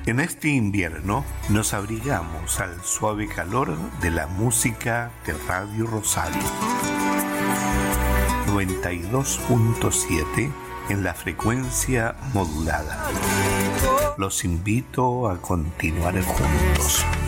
En este invierno nos abrigamos al suave calor de la música de Radio Rosario. 92.7 en la frecuencia modulada. Los invito a continuar juntos.